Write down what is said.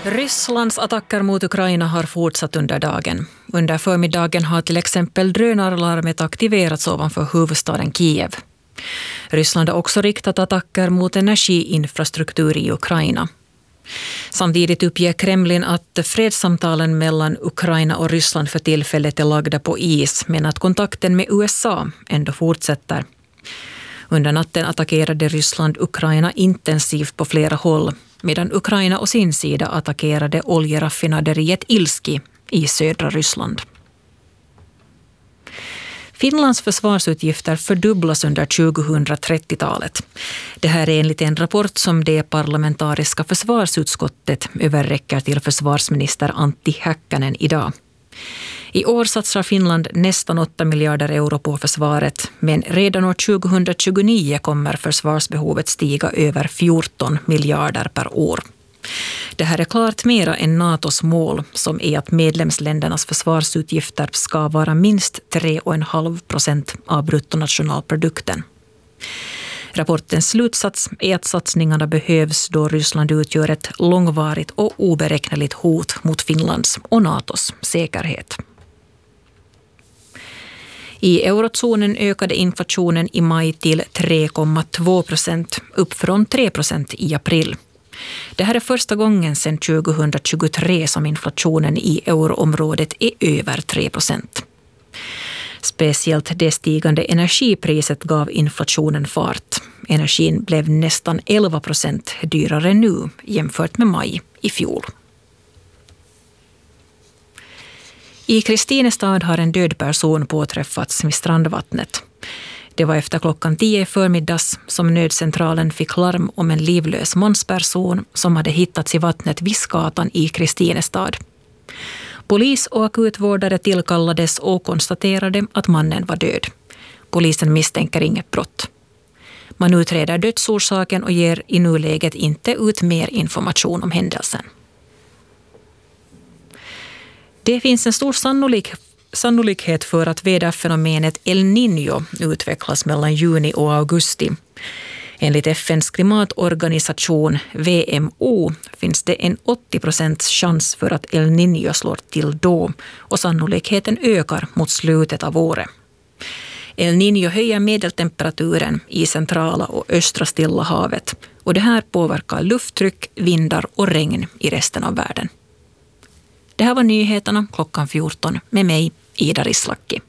Rysslands attacker mot Ukraina har fortsatt under dagen. Under förmiddagen har till exempel drönarlarmet aktiverats ovanför huvudstaden Kiev. Ryssland har också riktat attacker mot energiinfrastruktur i Ukraina. Samtidigt uppger Kremlin att fredssamtalen mellan Ukraina och Ryssland för tillfället är lagda på is, men att kontakten med USA ändå fortsätter. Under natten attackerade Ryssland Ukraina intensivt på flera håll, medan Ukraina å sin sida attackerade oljeraffinaderiet Ilski i södra Ryssland. Finlands försvarsutgifter fördubblas under 2030-talet. Det här är enligt en rapport som det parlamentariska försvarsutskottet överräcker till försvarsminister Antti Häkkänen idag. I år satsar Finland nästan 8 miljarder euro på försvaret, men redan år 2029 kommer försvarsbehovet stiga över 14 miljarder per år. Det här är klart mera än NATOs mål, som är att medlemsländernas försvarsutgifter ska vara minst 3,5% av bruttonationalprodukten. Rapportens slutsats är att satsningarna behövs då Ryssland utgör ett långvarigt och oberäkneligt hot mot Finlands och NATOs säkerhet. I eurozonen ökade inflationen i maj till 3,2%, upp från 3% i april. Det här är första gången sedan 2023 som inflationen i euroområdet är över 3%. Speciellt det stigande energipriset gav inflationen fart. Energin blev nästan 11% dyrare nu jämfört med maj i fjol. I Kristinestad har en död person påträffats vid strandvattnet. Det var efter klockan 10 förmiddags som nödcentralen fick larm om en livlös mansperson som hade hittats i vattnet vid Skatan i Kristinestad. Polis och akutvårdare tillkallades och konstaterade att mannen var död. Polisen misstänker inget brott. Man utreder dödsorsaken och ger i nuläget inte ut mer information om händelsen. Det finns en stor sannolikhet för att väderfenomenet El Niño utvecklas mellan juni och augusti. Enligt FNs klimatorganisation WMO finns det en 80% chans för att El Niño slår till då, och sannolikheten ökar mot slutet av året. El Niño höjer medeltemperaturen i centrala och östra Stilla havet, och det här påverkar lufttryck, vindar och regn i resten av världen. Det här var nyheterna klockan 14 med mig, Ida Rislakki.